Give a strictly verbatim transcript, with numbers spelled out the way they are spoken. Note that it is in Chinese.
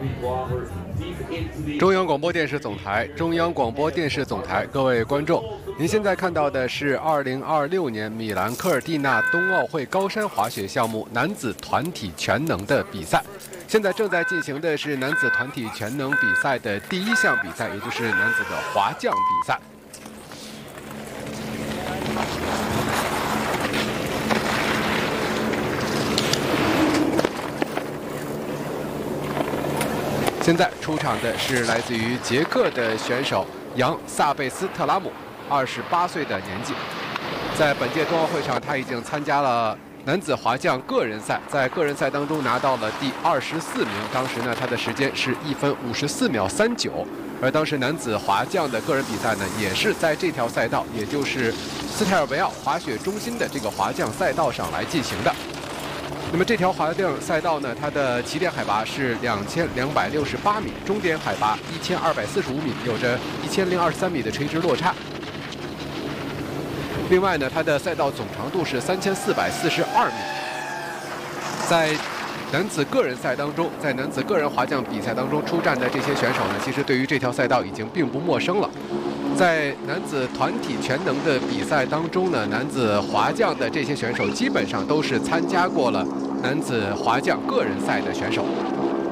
中央广播电视总台，中央广播电视总台，各位观众，您现在看到的是二零二六年米兰科尔蒂纳冬奥会高山滑雪项目男子团体全能的比赛。现在正在进行的是男子团体全能比赛的第一项比赛，也就是男子的滑降比赛。现在出场的是来自于捷克的选手杨萨贝斯特拉姆，二十八岁的年纪。在本届冬奥会上，他已经参加了男子滑降个人赛，在个人赛当中拿到了第二十四名。当时呢，他的时间是一分五十四秒三九。而当时男子滑降的个人比赛呢，也是在这条赛道，也就是斯泰尔维奥滑雪中心的这个滑降赛道上来进行的。那么这条滑降赛道呢，它的起点海拔是两千两百六十八米，终点海拔一千二百四十五米，有着一千零二十三米的垂直落差。另外呢，它的赛道总长度是三千四百四十二米。在男子个人赛当中，在男子个人滑降比赛当中出战的这些选手呢，其实对于这条赛道已经并不陌生了。在男子团体全能的比赛当中呢，男子滑降的这些选手基本上都是参加过了男子滑降个人赛的选手。